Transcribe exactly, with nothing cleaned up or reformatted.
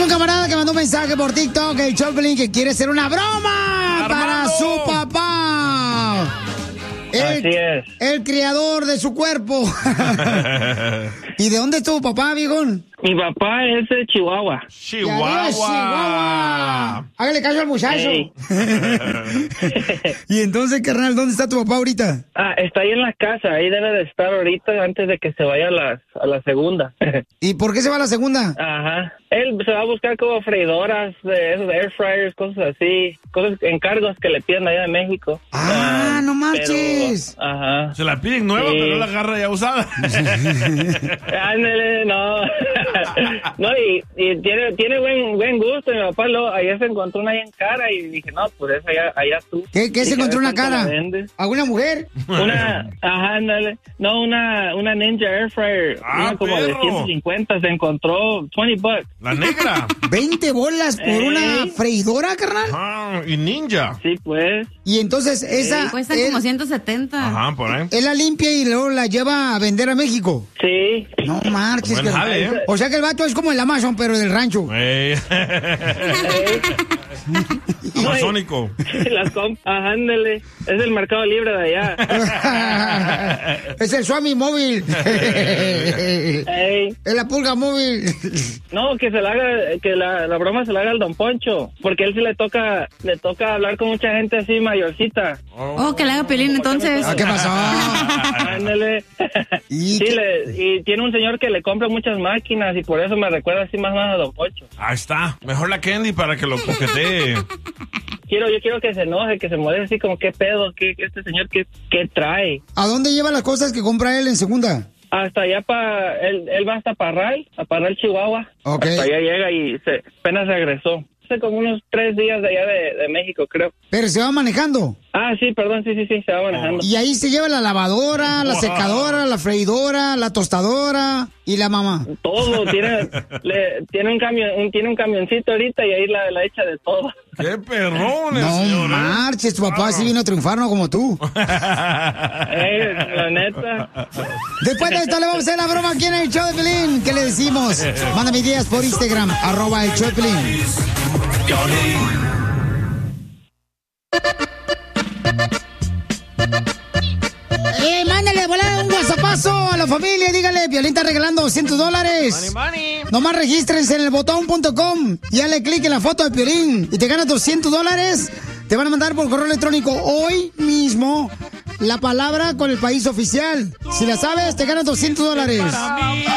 un camarada que mandó un mensaje por TikTok, el Choplin, que quiere hacer una broma para su papá. El, Así es. El criador de su cuerpo. ¿Y de dónde es tu papá, viejón? Mi papá es de Chihuahua. Chihuahua. Chihuahua. Hágale caso al muchacho. Hey. Y entonces, carnal, ¿dónde está tu papá ahorita? Ah, está ahí en la casa. Ahí debe de estar ahorita antes de que se vaya a la, a la segunda. ¿Y por qué se va a la segunda? Ajá. Él se va a buscar como freidoras, de esos air fryers, cosas así, cosas, encargos que le piden allá de México. Ah, um, no marches. Pero, ajá. Se la piden nueva, sí. Pero la agarra ya usada. Ándale, no. No, y, y tiene, tiene buen, buen gusto. Mi papá lo, ayer se encontró una ahí en cara y dije, no, pues esa allá, allá tú. ¿Qué, qué se encontró una cara? ¿Alguna mujer? Una, ajá, ándale. No, una, una Ninja Air Fryer. Ah, una como perro. de ciento cincuenta se encontró, veinte bucks. La negra. ¿veinte bolas por ¿Eh? Una freidora, carnal? Ah, y Ninja. Sí, pues. Y entonces esa... Sí, cuestan él, como ciento setenta. Ajá, por ahí. Él la limpia y luego la lleva a vender a México. Sí. No marches. Buen jale, ¿eh? O sea que el vato es como el Amazon, pero del rancho. Ey. Amazónico. Las comp... Ajá, ándale. Es el Mercado Libre de allá. Es el Swami móvil. Ey. Es la pulga móvil. No, que se la haga, que la, la broma se la haga al Don Poncho, porque a él sí le toca, le toca hablar con mucha gente así mayorcita. Oh, que le haga Piolín entonces. ¿Qué pasó? Ándale. ¿Y, sí, le, y tiene un señor que le compra muchas máquinas y por eso me recuerda así más o menos a Don Poncho. Ahí está. Mejor la Candy para que lo coquetee. Quiero, yo quiero que se enoje, que se moleste así como qué pedo, qué, este señor qué, qué trae. ¿A dónde lleva las cosas que compra él en segunda? Hasta allá para, él, él va hasta Parral, a Parral, Chihuahua. Ok. Hasta allá llega y se, apenas regresó. Hace como unos tres días de allá de, de México, creo. ¿Pero se va manejando? Ah, sí, perdón, sí, sí, sí, se va manejando. Y ahí se lleva la lavadora, la secadora, la freidora, la tostadora y la mamá. Todo, tiene, le, tiene un camión, un, tiene un camioncito ahorita y ahí la, la echa de todo. ¡Qué perrones, No señor, marches, tu papá sí vino a triunfar, no como tú. Eh, la neta. Después de esto le vamos a hacer la broma aquí en el show de Pelín. ¿Qué le decimos? Mándame ideas por Instagram, arroba el show de Pelín. ¡Eh, mándale de volada un whatsappazo a la familia! Dígale, Piolín está regalando doscientos dólares. Money, money. Nomás regístrense en el botón punto com y dale clic en la foto de Piolín y te ganas doscientos dólares. Te van a mandar por correo electrónico hoy mismo la palabra con el país oficial. Si la sabes, te ganas doscientos dólares.